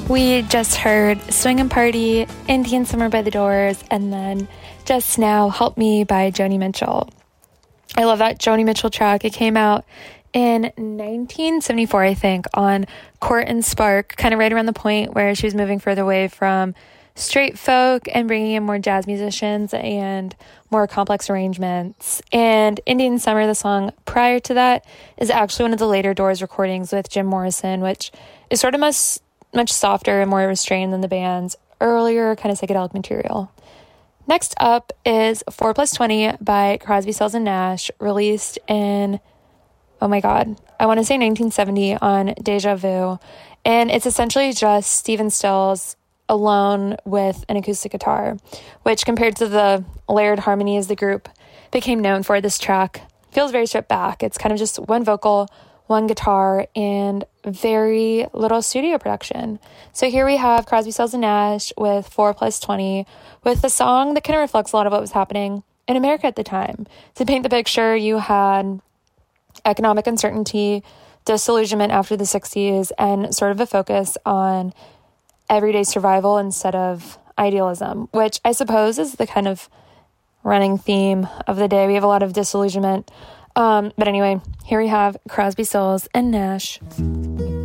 We just heard Swingin' Party, Indian Summer by The Doors, and then just now Help Me by Joni Mitchell. I love that Joni Mitchell track. It came out in 1974, I think, on Court and Spark, kind of right around the point where she was moving further away from straight folk and bringing in more jazz musicians and more complex arrangements. And Indian Summer, the song prior to that, is actually one of the later Doors recordings with Jim Morrison, which is sort of much softer and more restrained than the band's earlier kind of psychedelic material. Next up is 4+20 by Crosby, Stills, and Nash, released in, oh my god, I want to say 1970 on Deja Vu. And it's essentially just Stephen Stills alone with an acoustic guitar, which compared to the layered harmonies the group became known for, this track feels very stripped back. It's kind of just one vocal, one guitar, and very little studio production. So here we have Crosby, Stills, and Nash with 4+20, with a song that kind of reflects a lot of what was happening in America at the time. To paint the picture, you had economic uncertainty, disillusionment after the 60s, and sort of a focus on everyday survival instead of idealism, which I suppose is the kind of running theme of the day. We have a lot of disillusionment. But anyway, here we have Crosby, Stills, and Nash.